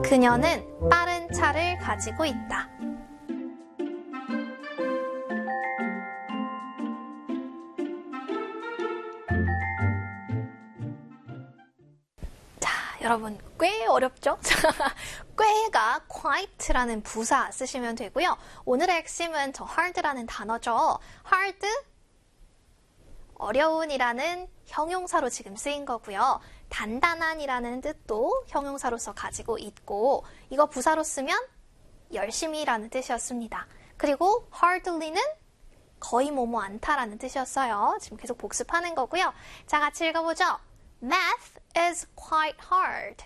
그녀는 빠른 차를 가지고 있다. 여러분 꽤 어렵죠? 꽤가 quite라는 부사 쓰시면 되고요. 오늘의 핵심은 저 hard라는 단어죠. hard, 어려운이라는 형용사로 지금 쓰인 거고요. 단단한이라는 뜻도 형용사로서 가지고 있고 이거 부사로 쓰면 열심히라는 뜻이었습니다. 그리고 hardly는 거의 뭐뭐 않다라는 뜻이었어요. 지금 계속 복습하는 거고요. 자, 같이 읽어보죠. Math is quite hard.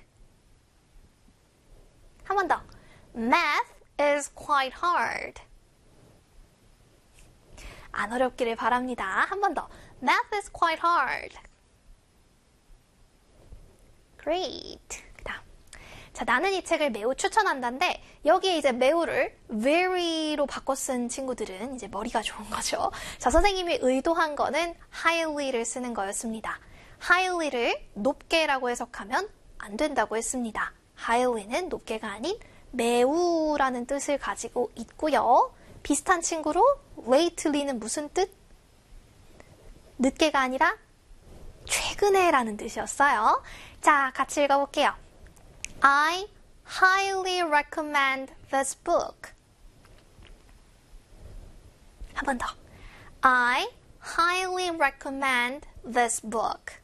한 번 더. Math is quite hard. 안 어렵기를 바랍니다. 한 번 더. Math is quite hard. Great. 그다음. 자, 나는 이 책을 매우 추천한다인데 여기에 이제 매우를 very로 바꿔 쓴 친구들은 이제 머리가 좋은 거죠. 자, 선생님이 의도한 거는 highly를 쓰는 거였습니다. highly를 높게라고 해석하면 안 된다고 했습니다. highly는 높게가 아닌 매우라는 뜻을 가지고 있고요. 비슷한 친구로 lately는 무슨 뜻? 늦게가 아니라 최근에라는 뜻이었어요. 자, 같이 읽어볼게요. I highly recommend this book. 한 번 더. I highly recommend this book.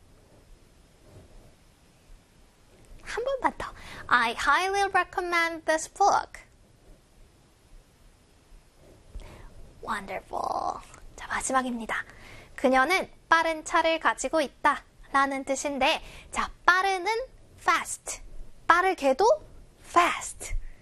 한 번만 더. I highly recommend this book. Wonderful. 자, 마지막입니다. 그녀는 빠른 차를 가지고 있다 라는 뜻인데 자, 빠르는 fast. 빠르게도 fast.